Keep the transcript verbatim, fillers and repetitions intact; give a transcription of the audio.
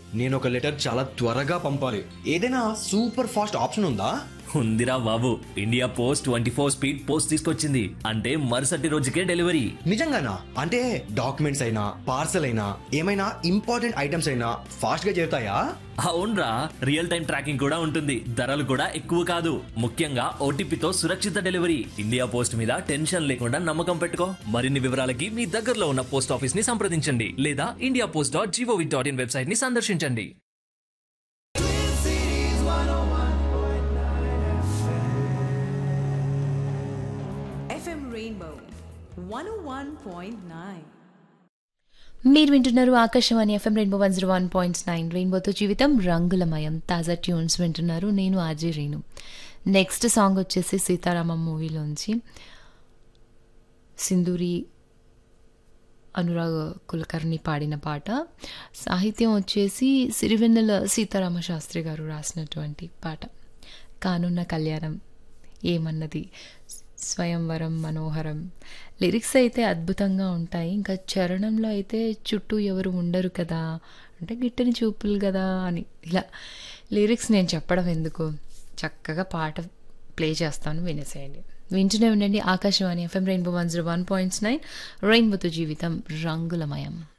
నేను ఒక లెటర్ చాలా త్వరగా పంపాలి. ఏదైనా సూపర్ ఫాస్ట్ ఆప్షన్ ఉందా? ఉందిరా బాబు, India post twenty four speed post తీసుకొచ్చింది. అంటే మరుసటి రోజుకే డెలివరీ. నిజంగానా? అంటే డాక్యుమెంట్స్ అయినా పార్సల్ అయినా ఏమైనా ఇంపార్టెంట్ ఐటమ్స్ అయినా ఫాస్ట్ గా చేరుతాయా? అవునరా, రియల్ టైం ట్రాకింగ్ కూడా ఉంటుంది. ధరలు కూడా ఎక్కువ కాదు. ముఖ్యంగా ఓటీపీతో సురక్షిత డెలివరీ. ఇండియా పోస్ట్ మీద టెన్షన్ లేకుండా నమ్మకం పెట్టుకో. మరిన్ని వివరాలకి మీ దగ్గరలో ఉన్న పోస్ట్ ఆఫీస్ ని సంప్రదించండి లేదా India post dot GOV dot in website ని సందర్శించండి. ఎఫ్ఎం రెయిన్బో వన్ ఓ వన్ పాయింట్ నైన్. మీరు వింటున్నారు Akashvani FM rainbow one zero one point nine. రెయిన్బోతో జీవితం రంగులమయం. తాజా ట్యూన్స్ వింటున్నారు. నేను ఆర్జే రేణు. నెక్స్ట్ సాంగ్ వచ్చేసి సీతారామం మూవీలోంచి సింధూరి అనురాగ్ కులకర్ణి పాడిన పాట. సాహిత్యం వచ్చేసి సిరివెన్నెల సీతారామ శాస్త్రి గారు రాసినటువంటి పాట. కానున్న కళ్యాణం ఏమన్నది, స్వయంవరం మనోహరం. లిరిక్స్ అయితే అద్భుతంగా ఉంటాయి. ఇంకా చరణంలో అయితే చుట్టూ ఎవరు ఉండరు కదా, అంటే గిట్టని చూపులు కదా అని ఇలా లిరిక్స్ నేను చెప్పడం ఎందుకు, చక్కగా పాట ప్లే చేస్తాను, వినేసేయండి. వింటూనే ఉండండి Akashvani FM rainbow one zero one point nine. రెయిన్బోతో జీవితం రంగులమయం.